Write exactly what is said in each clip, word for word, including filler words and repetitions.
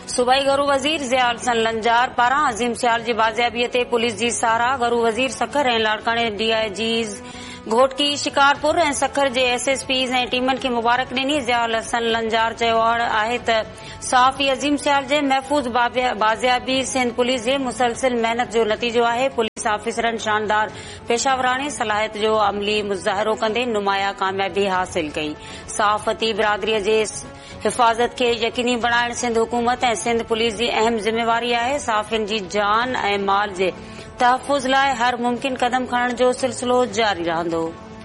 सूबाई घरू वज़ीर ज़ियाउल हसन लंजार पारां अज़ीम सियाल जी बाज़ियाबीअ ते पुलिस जी साराह। घरू वज़ीर सखर ऐं लाड़काणे डीआईजीज़ घोटकी शिकारपुर ऐं सखर जे एसएसपीज़ ऐं टीमनि खे मुबारक ॾिनी। ज़ियाउल हसन लंजार चयो आहे त सहाफ़ी अज़ीम सियाल जे महफ़ूज़ बाज़ियाबी सिंध पुलिस जे मुसलसिल महिनत जो नतीजो आहे। पुलिस ऑफिसरनि शानदार पेशावराणे सलाहियत जो अमली मुज़ाहिरो कंदे नुमाया कामयाबी हासिल कई। सहाफ़ती बिरादरीअ जे हिफ़ाज़त खे यकीनी बणाइण सिंध हुकूमत ऐं सिंध पुलिस जी अहम ज़िम्मेवारी आहे। सहाफ़ियुनि जी जान ऐं माल जे तहफ़ुज़ लाइ हर मुमकिन कदम खणण जो सिलसिलो जारी रहंदो।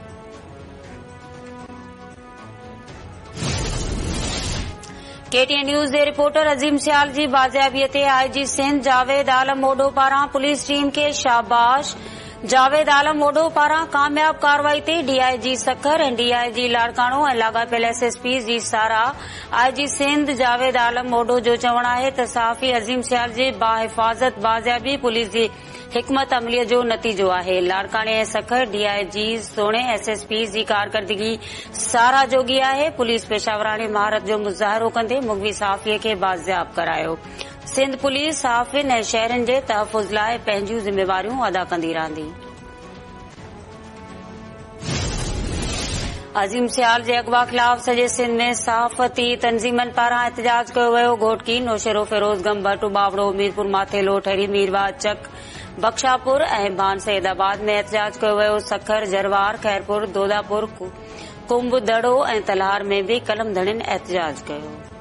केटीएन न्यूज़ जे रिपोर्टर अज़ीम सियाल जी बाज़ियाबीअ ते आईजी सिंध जावेद आलम ओडो पारां पुलिस टीम खे शाबाश। जावेद आलम ओडो पारां कामयाब कार्रवाई ते डीआईजी सखर ऐं डीआईजी लाड़काणो ऐं लाॻापियल एसएसपी जी साराह। आईजी सिंध जावेद आलम ओडो जो चवणु आहे त सहाफ़ी अज़ीम सियाल जे बाहिफ़ाज़त बाज़ियाबी पुलिस जी हिकमत अमलीअ जो नतीजो आहे। लाड़काणे ऐं सखर डीआईजी तोणे एसएसपी जी कारकर्दगी साराह जोगी आहे। पुलिस पेशावराणे महारत जो मुज़ाहिरो कंदे मुग़वी सहाफ़ीअ खे बाज़ियाब करायो। सिंध पुलिस सहाफ़ियुनि ऐं शहरनि जे तहफ़ुज़ लाइ पंहिंजूं ज़िम्मेवारियूं अदा कंदी रहंदी। अज़ीम सियाल जे अगवा ख़िलाफ़ सॼे सिंध में सहाफ़ती तंज़ीमनि पारां एहतजाज कयो वियो। घोटकी नौशेरो फिरोज़गम भटू बावड़ो मीरपुर माथेलो ठहरी मीरवा चक बख्शापुर ऐं भान सैदाबाद में एहतजाज कयो वियो। सखर जरवार खैरपुर दोदापुर कुंभ दड़ो ऐं तलहार में बि कलम धड़ियुनि एहतजाज कयो।